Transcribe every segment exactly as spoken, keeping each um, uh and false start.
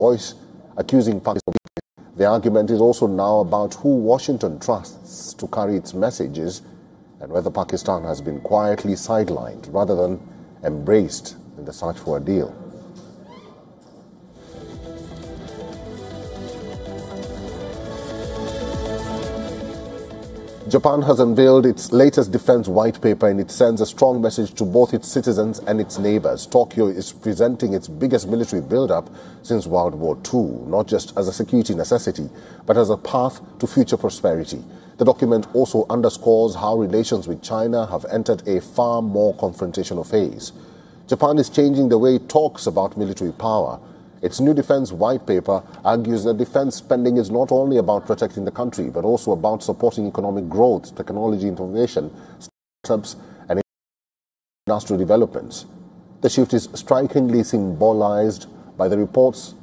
voice accusing Pakistan. The argument is also now about who Washington trusts to carry its messages and whether Pakistan has been quietly sidelined rather than embraced in the search for a deal. Japan has unveiled its latest defense white paper, and it sends a strong message to both its citizens and its neighbors. Tokyo is presenting its biggest military build-up since World War Two, not just as a security necessity, but as a path to future prosperity. The document also underscores how relations with China have entered a far more confrontational phase. Japan is changing the way it talks about military power. Its new defense white paper argues that defense spending is not only about protecting the country, but also about supporting economic growth, technology innovation, startups, and industrial developments. The shift is strikingly symbolized by the report's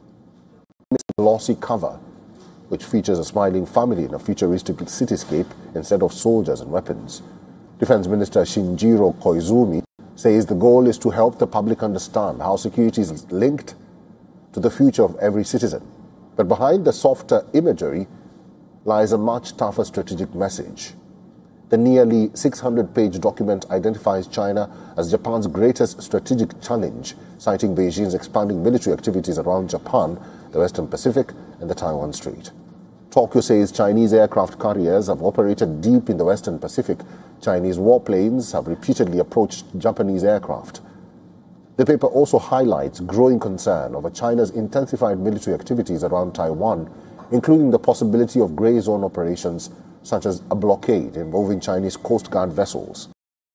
glossy cover, which features a smiling family in a futuristic cityscape instead of soldiers and weapons. Defense Minister Shinjiro Koizumi says the goal is to help the public understand how security is linked to the future of every citizen. But behind the softer imagery lies a much tougher strategic message. The nearly six hundred page document identifies China as Japan's greatest strategic challenge, citing Beijing's expanding military activities around Japan, the Western Pacific, and the Taiwan Strait. Tokyo says Chinese aircraft carriers have operated deep in the Western Pacific. Chinese warplanes have repeatedly approached Japanese aircraft. The paper also highlights growing concern over China's intensified military activities around Taiwan, including the possibility of grey zone operations such as a blockade involving Chinese Coast Guard vessels.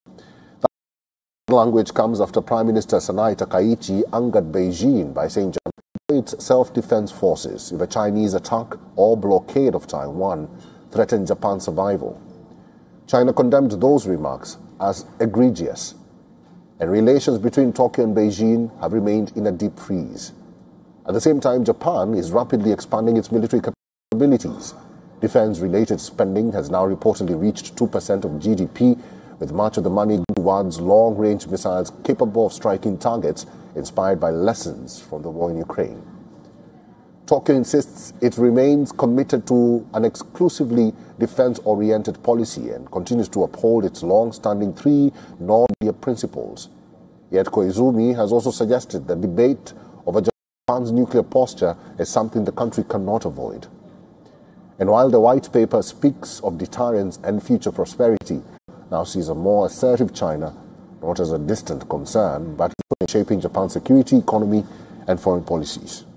The language comes after Prime Minister Sanai Takaichi angered Beijing by saying Japan its self-defense forces if a Chinese attack or blockade of Taiwan threatened Japan's survival. China condemned those remarks as egregious, and relations between Tokyo and Beijing have remained in a deep freeze. At the same time, Japan is rapidly expanding its military capabilities. Defense-related spending has now reportedly reached two percent of G D P, with much of the money going towards long-range missiles capable of striking targets inspired by lessons from the war in Ukraine. Tokyo insists it remains committed to an exclusively defense-oriented policy and continues to uphold its long-standing three non-nuclear principles. Yet Koizumi has also suggested that debate over Japan's nuclear posture is something the country cannot avoid. And while the white paper speaks of deterrence and future prosperity, now sees a more assertive China not as a distant concern, but shaping Japan's security, economy, and foreign policies.